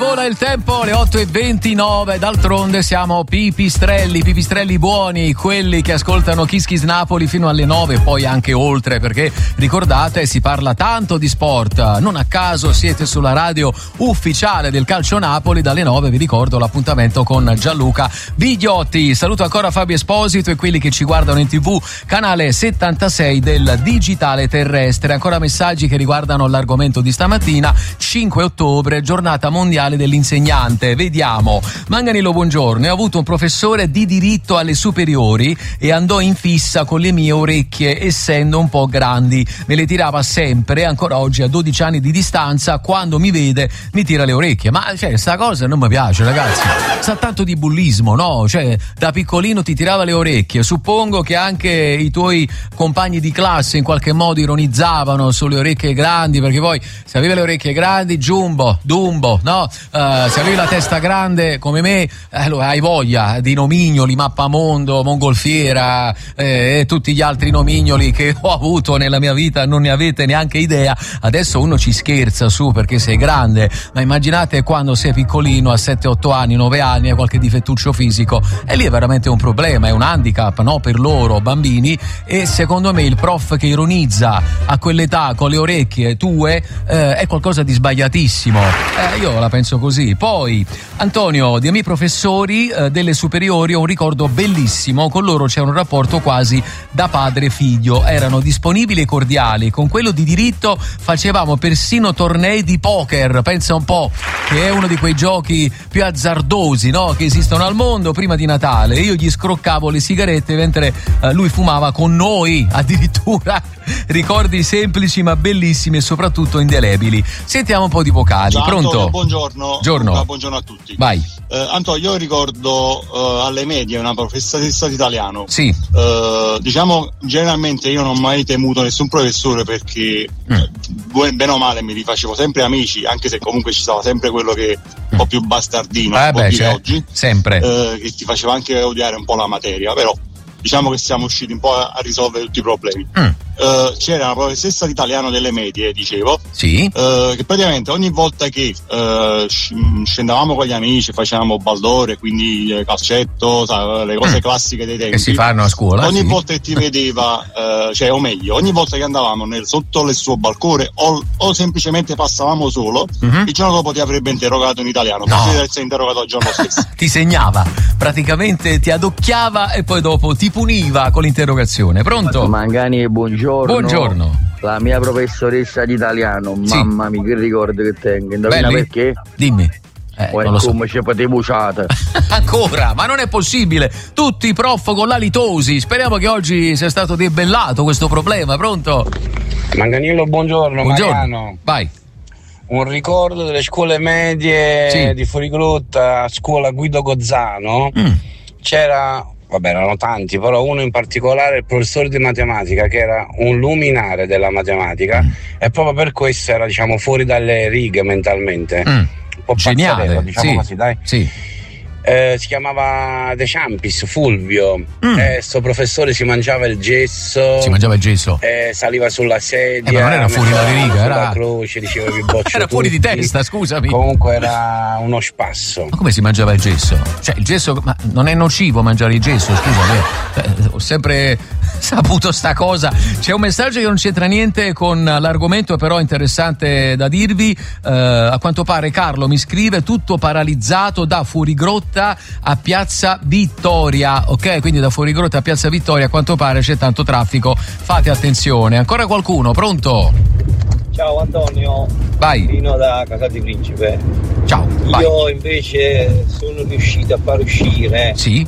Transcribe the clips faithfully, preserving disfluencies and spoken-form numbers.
Vola il tempo, le otto e ventinove, d'altronde siamo pipistrelli, pipistrelli buoni, quelli che ascoltano Kiss Kiss Napoli fino alle nove e poi anche oltre, perché ricordate si parla tanto di sport, non a caso siete sulla radio ufficiale del Calcio Napoli, dalle nove vi ricordo l'appuntamento con Gianluca Bigliotti. Saluto ancora Fabio Esposito e quelli che ci guardano in tv, canale settantasei del digitale terrestre. Ancora messaggi che riguardano l'argomento di stamattina, cinque ottobre, giornata mondiale dell'insegnante. Vediamo. Manganello, buongiorno. Ho avuto un professore di diritto alle superiori e andò in fissa con le mie orecchie, essendo un po' grandi. Me le tirava sempre, ancora oggi a dodici anni di distanza, quando mi vede mi tira le orecchie. Ma cioè, sta cosa non mi piace, ragazzi. Sa tanto di bullismo, no? Cioè, da piccolino ti tirava le orecchie. Suppongo che anche i tuoi compagni di classe in qualche modo ironizzavano sulle orecchie grandi, perché poi se avevi le orecchie grandi, Jumbo, Dumbo, no? Uh, se avevi la testa grande come me, eh, hai voglia di nomignoli, Mappamondo, Mongolfiera eh, e tutti gli altri nomignoli che ho avuto nella mia vita, non ne avete neanche idea. Adesso uno ci scherza su perché sei grande, ma immaginate quando sei piccolino, a sette otto anni, nove anni, hai qualche difettuccio fisico, e lì è veramente un problema, è un handicap, no? Per loro bambini. E secondo me il prof che ironizza a quell'età con le orecchie tue eh, è qualcosa di sbagliatissimo. Eh, io la penso così. Poi Antonio, dei miei professori eh, delle superiori ho un ricordo bellissimo, con loro c'è un rapporto quasi da padre e figlio, erano disponibili e cordiali. Con quello di diritto facevamo persino tornei di poker, pensa un po', che è uno di quei giochi più azzardosi, no? Che esistono al mondo. Prima di Natale io gli scroccavo le sigarette mentre eh, lui fumava con noi, addirittura. Ricordi semplici ma bellissimi e soprattutto indelebili. Sentiamo un po' di vocali. Ciao, Pronto? Antonio, buongiorno. Buongiorno. Buongiorno a tutti. Vai. Eh, Antonio, io ricordo eh, alle medie una professoressa di italiano. Sì. Eh, diciamo, generalmente io non ho mai temuto nessun professore perché mm. eh, bene o male mi rifacevo sempre amici, anche se comunque ci stava sempre quello che un po' più bastardino, eh si può beh, dire cioè, oggi, sempre. Eh, che ti faceva anche odiare un po' la materia, però diciamo che siamo usciti un po' a, a risolvere tutti i problemi. Mm. Uh, c'era una professoressa di italiano delle medie, dicevo, sì. uh, che praticamente ogni volta che uh, scendavamo con gli amici, facevamo baldore, quindi eh, calcetto, sa, le cose mm. classiche dei tempi, che si fanno a scuola, ogni sì. volta che ti vedeva, uh, cioè o meglio, ogni volta che andavamo nel, sotto il suo balcone o, o semplicemente passavamo solo, mm-hmm. il giorno dopo ti avrebbe interrogato in italiano, no. così di essere interrogato il giorno stesso. Ti segnava, praticamente ti adocchiava e poi dopo ti puniva con l'interrogazione. Pronto? Mangani, buongiorno. Buongiorno. La mia professoressa di italiano, sì. Mamma mia, che ricordo che tengo. Indovina Belli? Perché? Dimmi. Eh, o non lo so. Come ci potevo usare. Ancora, ma non è possibile. Tutti i prof con l'alitosi. Speriamo che oggi sia stato debellato questo problema. Pronto? Manganiello, buongiorno. Buongiorno. Mariano. Vai. Un ricordo delle scuole medie, sì. Di Fuorigrotta, scuola Guido Gozzano. Mm. C'era, vabbè, erano tanti, però uno in particolare, il professore di matematica, che era un luminare della matematica, mm. e proprio per questo era, diciamo, fuori dalle righe mentalmente. Mm. Un po' geniale, diciamo, sì. Così, dai. Sì. Eh, si chiamava De Ciampis, Fulvio. Mm. Eh, sto professore si mangiava il gesso. Si mangiava il gesso. Eh, saliva sulla sedia. Eh, ma non era fuori dalle righe, era croce, diceva vi boccio era tutti. Fuori di testa, scusami. Comunque era uno spasso. Ma come si mangiava il gesso? Cioè, il gesso, ma non è nocivo mangiare il gesso, scusami. Eh, ho sempre saputo sta cosa. C'è un messaggio che non c'entra niente con l'argomento, però interessante da dirvi. Eh, a quanto pare Carlo mi scrive: tutto paralizzato da Fuorigrotta a Piazza Vittoria, ok? Quindi da Fuorigrotta a Piazza Vittoria a quanto pare c'è tanto traffico, fate attenzione. Ancora qualcuno? Pronto? Ciao Antonio. Vai. Vino da Casati Principe. Ciao. Vai. Io invece sono riuscito a far uscire sì.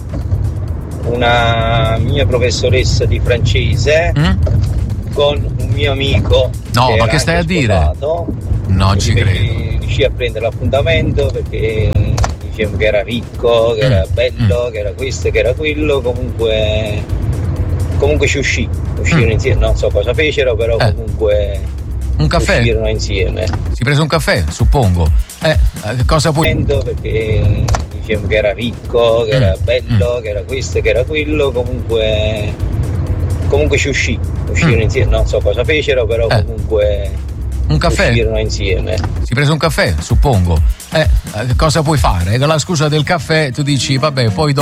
una mia professoressa di francese mm? con un mio amico. No, che ma che stai a dire? Non ci credo. Riuscì a prendere l'appuntamento perché dicevano che era ricco, che mm. era bello, mm. che era questo, che era quello, comunque comunque ci uscì, uscirono mm. insieme, non so cosa fecero, però eh. comunque un caffè. Uscirono insieme. Si prese un caffè, suppongo. Eh, cosa puoi... Perché dicevano che era ricco, che mm. era bello, mm. che era questo, che era quello, comunque comunque ci uscì, uscirono mm. insieme, non so cosa fecero, però eh. comunque un caffè. Uscirono insieme. Si prese un caffè, suppongo. Eh, cosa puoi fare? Con la scusa del caffè tu dici vabbè, poi dopo